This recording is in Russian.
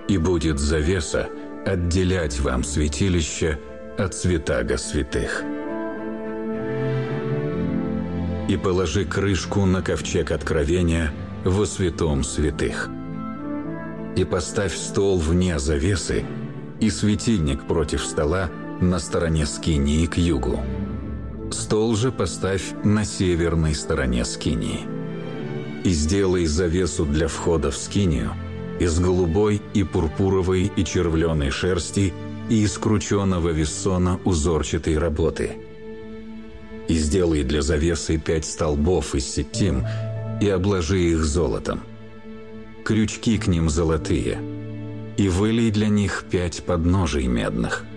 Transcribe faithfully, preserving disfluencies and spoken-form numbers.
И будет завеса отделять вам святилище от святаго святых. И положи крышку на ковчег откровения во святом святых. И поставь стол вне завесы и светильник против стола на стороне скинии к югу. Стол же поставь на северной стороне скинии. И сделай завесу для входа в скинию из голубой и пурпуровой и червленой шерсти и из крученого вессона узорчатой работы. И сделай для завесы пять столбов из ситим и обложи их золотом. Крючки к ним золотые, и вылей для них пять подножий медных.